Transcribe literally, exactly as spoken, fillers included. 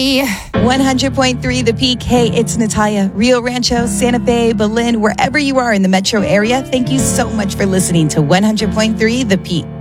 everybody. one hundred point three The Peak. Hey, it's Natalia. Rio Rancho, Santa Fe, Berlin, wherever you are in the metro area, thank you so much for listening to one hundred point three The Peak.